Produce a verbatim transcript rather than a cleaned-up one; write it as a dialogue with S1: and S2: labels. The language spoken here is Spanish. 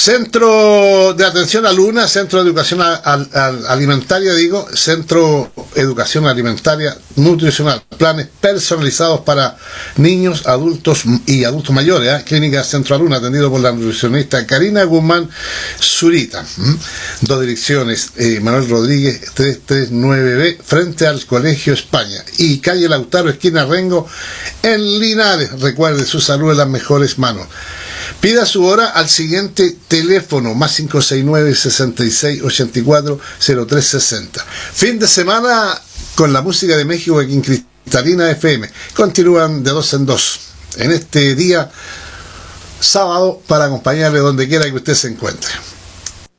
S1: Centro de Atención a Luna, Centro de Educación a, a, a, Alimentaria, digo, Centro Educación Alimentaria Nutricional, planes personalizados para niños, adultos y adultos mayores, ¿eh? Clínica Centro a Luna, atendido por la nutricionista Karina Guzmán Zurita. ¿Mm? Dos direcciones, eh, Manuel Rodríguez trescientos treinta y nueve B, frente al Colegio España, y calle Lautaro, esquina Rengo, en Linares. Recuerde, su salud en las mejores manos. Pida su hora al siguiente teléfono, más cinco seis nueve, sesenta y seis, ochenta y cuatro, cero tres sesenta. Fin de semana con la música de México aquí en Cristalina F M. Continúan de dos en dos en este día sábado para acompañarle donde quiera que usted se encuentre.